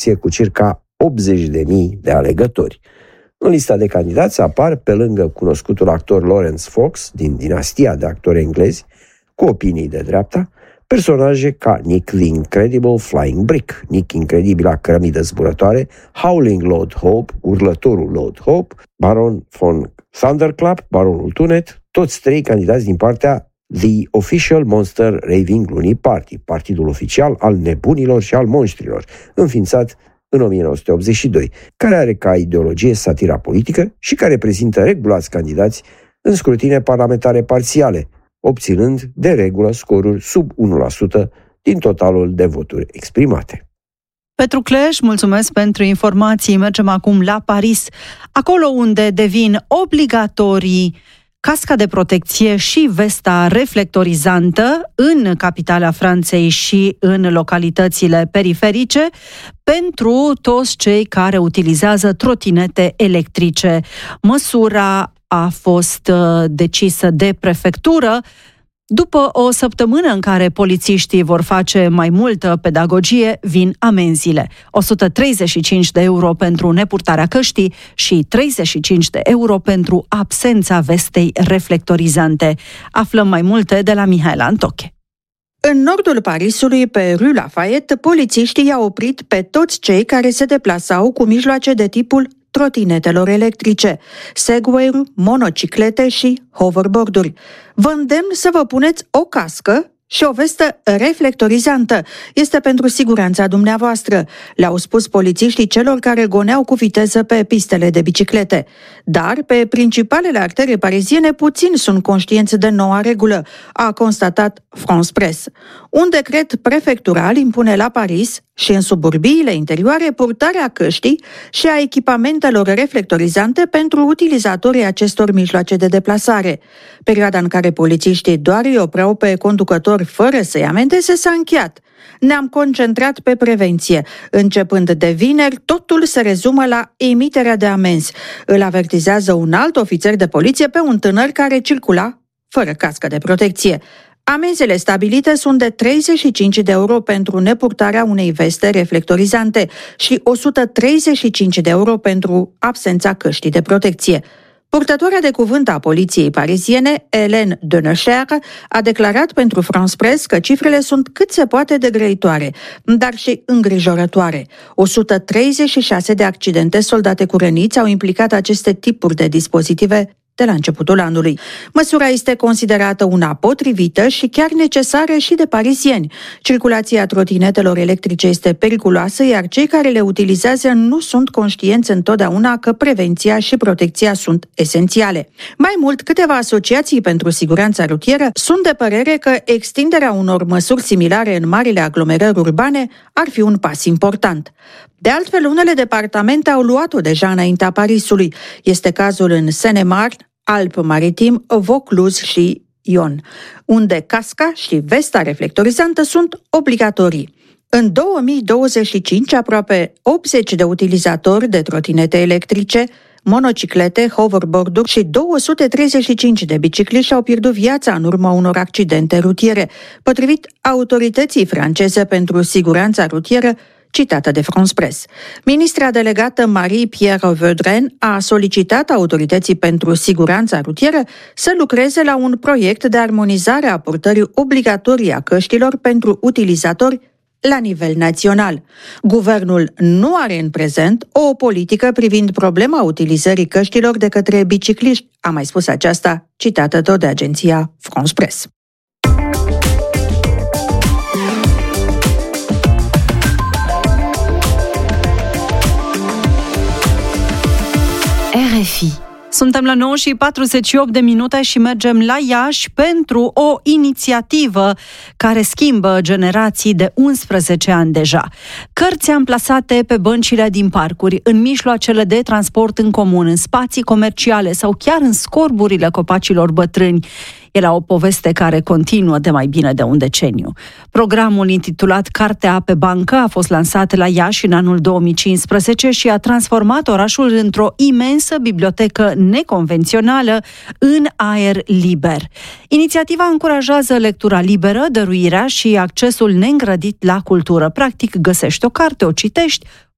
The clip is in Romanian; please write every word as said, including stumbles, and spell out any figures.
elecție cu circa optzeci de mii de alegători. În lista de candidați apar, pe lângă cunoscutul actor Lawrence Fox, din dinastia de actori englezi, cu opinii de dreapta, personaje ca Nick the Incredible Flying Brick, Nick incredibila cărămidă zburătoare, Howling Lord Hope, urlătorul Lord Hope, Baron von Thunderclap, Baronul Tunet, toți trei candidați din partea The Official Monster Raving Loony Party, partidul oficial al nebunilor și al monștrilor, înființat în o mie nouă sute optzeci și doi, care are ca ideologie satira politică și care prezintă regulați candidați în scrutine parlamentare parțiale, obținând de regulă scoruri sub unu la sută din totalul de voturi exprimate. Petru Cleș, mulțumesc pentru informații. Mergem acum la Paris, acolo unde devin obligatorii casca de protecție și vesta reflectorizantă în capitala Franței și în localitățile periferice pentru toți cei care utilizează trotinete electrice. Măsura a fost decisă de prefectură după o săptămână în care polițiștii vor face mai multă pedagogie, vin amenziile. o sută treizeci și cinci de euro pentru nepurtarea căștii și treizeci și cinci de euro pentru absența vestei reflectorizante. Aflăm mai multe de la Mihaela Antoche. În nordul Parisului, pe Rue Lafayette, polițiștii i-au oprit pe toți cei care se deplasau cu mijloace de tipul trotinetelor electrice, segway-uri, monociclete și hoverboard-uri. Vă îndemn să vă puneți o cască și o vestă reflectorizantă. Este pentru siguranța dumneavoastră, le-au spus polițiștii celor care goneau cu viteză pe pistele de biciclete. Dar pe principalele artere pariziene puțini sunt conștienți de noua regulă, a constatat France Press. Un decret prefectural impune la Paris și în suburbiile interioare purtarea căștii și a echipamentelor reflectorizante pentru utilizatorii acestor mijloace de deplasare. Perioada în care polițiștii doar îi opreau pe conducători fără să-i amendeze s-a încheiat. Ne-am concentrat pe prevenție. Începând de vineri, totul se rezumă la emiterea de amenzi. Îl avertizează un alt ofițer de poliție pe un tânăr care circula fără cască de protecție. Amenzile stabilite sunt de treizeci și cinci de euro pentru nepurtarea unei veste reflectorizante și o sută treizeci și cinci de euro pentru absența căștii de protecție. Purtătoarea de cuvânt a poliției pariziene, Hélène Denecher, a declarat pentru France Press că cifrele sunt cât se poate de grăitoare, dar și îngrijorătoare. o sută treizeci și șase de accidente soldate cu răniți au implicat aceste tipuri de dispozitive de la începutul anului. Măsura este considerată una potrivită și chiar necesară și de parizieni. Circulația trotinetelor electrice este periculoasă, iar cei care le utilizează nu sunt conștienți întotdeauna că prevenția și protecția sunt esențiale. Mai mult, câteva asociații pentru siguranța rutieră sunt de părere că extinderea unor măsuri similare în marile aglomerări urbane ar fi un pas important. De altfel, unele departamente au luat-o deja înaintea Parisului. Este cazul în Seine-et-Marne, Alpes-Maritimes, Vaucluse și Yonne, unde casca și vesta reflectorizantă sunt obligatorii. În două mii douăzeci și cinci, aproape optzeci de utilizatori de trotinete electrice, monociclete, hoverboard-uri și două sute treizeci și cinci de bicicliști și-au pierdut viața în urma unor accidente rutiere, potrivit autorității franceze pentru siguranța rutieră, citată de France Press. Ministra delegată Marie-Pierre Vaudrenne a solicitat autorității pentru siguranța rutieră să lucreze la un proiect de armonizare a purtării obligatorii a căștilor pentru utilizatori la nivel național. Guvernul nu are în prezent o politică privind problema utilizării căștilor de către bicicliști, a mai spus aceasta, citată tot de agenția France Press. R F I. Suntem la nouă și patruzeci și opt de minute și mergem la Iași pentru o inițiativă care schimbă generații de unsprezece ani deja. Cărți amplasate pe băncile din parcuri, în mijloacele de transport în comun, în spații comerciale sau chiar în scorburile copacilor bătrâni. Era o poveste care continuă de mai bine de un deceniu. Programul intitulat Cartea pe bancă a fost lansat la Iași în anul două mii cincisprezece și a transformat orașul într-o imensă bibliotecă neconvențională în aer liber. Inițiativa încurajează lectura liberă, dăruirea și accesul neîngrădit la cultură. Practic, găsești o carte, o citești,